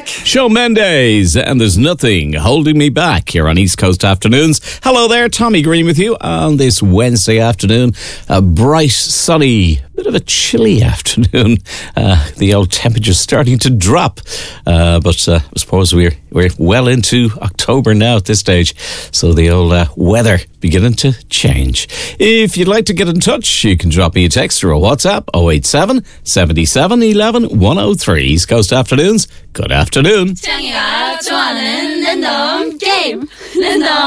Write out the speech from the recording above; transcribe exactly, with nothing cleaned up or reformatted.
back. Shawn Mendes, and there's nothing holding me back here on East Coast Afternoons. Hello there, Tommy Green with you on this Wednesday afternoon. A bright, sunny, bit of a chilly afternoon. Uh, the old temperature's starting to drop, uh, but uh, I suppose we're we're well into October now at this stage, so the old uh, weather beginning to change. If you'd like to get in touch, you can drop me a text or a WhatsApp oh eight seven, seven seven, one one, one oh three. East Coast Afternoons. Good afternoon. 창이가 좋아하는 랜덤 게임 랜덤